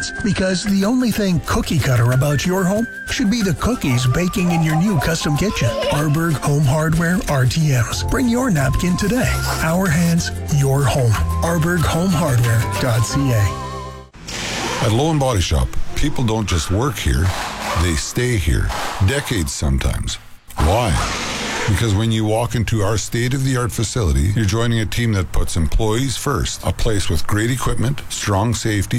questions, because the only thing cookie cutter about your home should be the cookies baking in your new custom kitchen. Arberg Home Hardware RTMs. Bring your napkin today. Our hands, your home. ArbergHomeHardware.ca. At Low & Body Shop, people don't just work here, they stay here. Decades sometimes. Why? Because when you walk into our state-of-the-art facility, you're joining a team that puts employees first. A place with great equipment, strong safety,